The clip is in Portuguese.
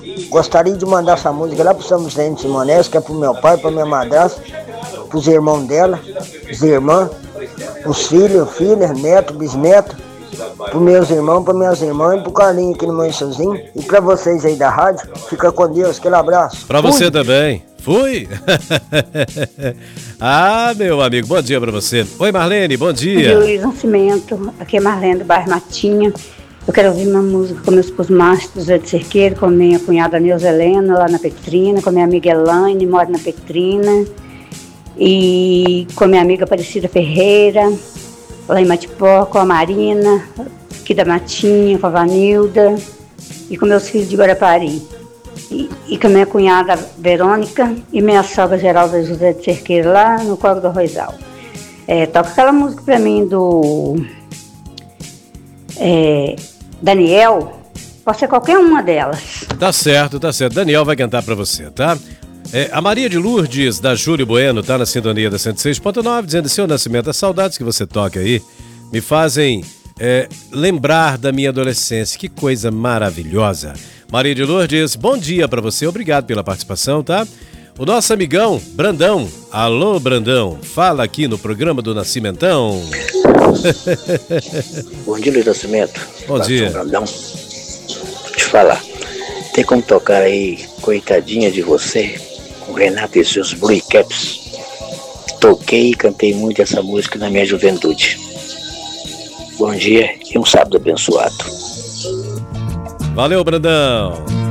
Gostaria de mandar essa música lá pro São Vicente Simonés, que é pro meu pai, pra minha madrasta, pros irmãos dela, as irmãs, os filhos, filhas, neto, bisneto, pros meus irmãos, pra minhas irmãs e pro Carlinho aqui no Manchozinho. E pra vocês aí da rádio, fica com Deus, aquele abraço. Pra você também. Fui! Ah, meu amigo, bom dia pra você. Oi, Marlene, bom dia. Luiz Nascimento, aqui é Marlene do bairro Matinha. Eu quero ouvir uma música com meu esposo Márcio do Zé de Cerqueiro, com minha cunhada Neuza Helena, lá na Petrina, com minha amiga Elaine, mora na Petrina, e com minha amiga Aparecida Ferreira, lá em Matipó, com a Marina, aqui da Matinha, com a Vanilda, e com meus filhos de Guarapari. E com a minha cunhada Verônica e minha sogra Geralda José de Cerqueiro, lá no Córrego do Arrozal. Toca aquela música pra mim do Daniel, pode ser qualquer uma delas. Tá certo. Daniel vai cantar pra você, tá? A Maria de Lourdes, da Júlio Bueno, tá na sintonia da 106.9, dizendo: seu Nascimento, as saudades que você toca aí me fazem lembrar da minha adolescência. Que coisa maravilhosa. Maria de Lourdes, bom dia pra você, obrigado pela participação, tá? O nosso amigão, Brandão, alô Brandão, fala aqui no programa do Nascimentão. Bom dia, Luiz Nascimento. Bom dia. Brandão. Vou te falar, tem como tocar aí Coitadinha de Você, com Renato e seus Blue Caps. Toquei e cantei muito essa música na minha juventude. Bom dia e um sábado abençoado. Valeu, Brandão.